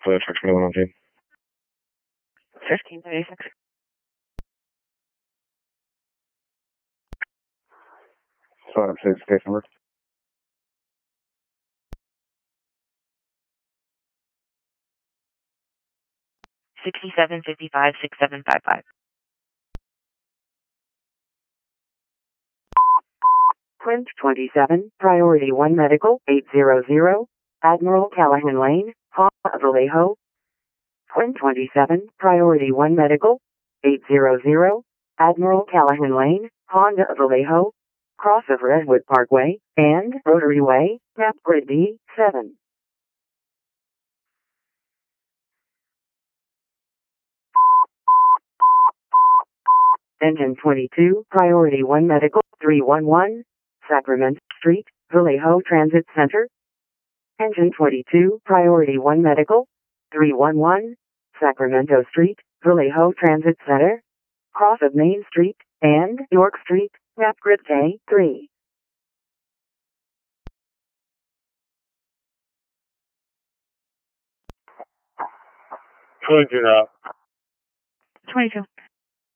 for the truck 21 1536. Phone up to case number. 6755-6755. Quint 27, Priority 1 Medical, 800, Admiral Callahan Lane, Honda Vallejo. Quint 27, Priority 1 Medical, 800, Admiral Callahan Lane, Honda Vallejo, cross of Redwood Parkway, and Rotary Way, map grid D7. Engine 22, Priority 1 Medical, 311, Sacramento Street, Vallejo Transit Center. Engine 22, Priority 1 Medical, 311, Sacramento Street, Vallejo Transit Center, cross of Main Street, and York Street, map grid K3. Fully do that. 22.